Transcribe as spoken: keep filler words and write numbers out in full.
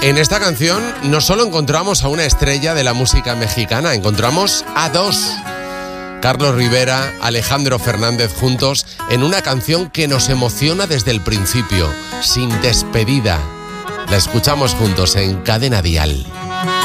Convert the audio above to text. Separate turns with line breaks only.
En esta canción no solo encontramos a una estrella de la música mexicana, encontramos a dos. Carlos Rivera, Alejandro Fernández juntos en una canción que nos emociona desde el principio, Sin despedida. La escuchamos juntos en Cadena Dial.